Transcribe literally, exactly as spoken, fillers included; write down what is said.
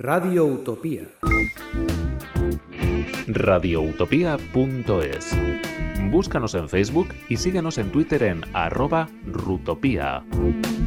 Radio Utopía. radioutopía punto es. Búscanos en Facebook y síguenos en Twitter en arroba rutopía.